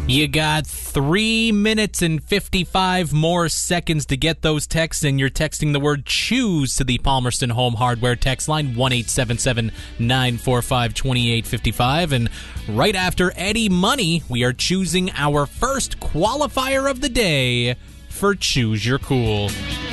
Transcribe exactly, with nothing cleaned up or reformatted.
You got three minutes and fifty-five more seconds to get those texts in. You're texting the word choose to the Palmerston Home Hardware text line, one eight seven seven, nine four five, two eight five five. And right after Eddie Money, we are choosing our first qualifier of the day for Choose Your Cool.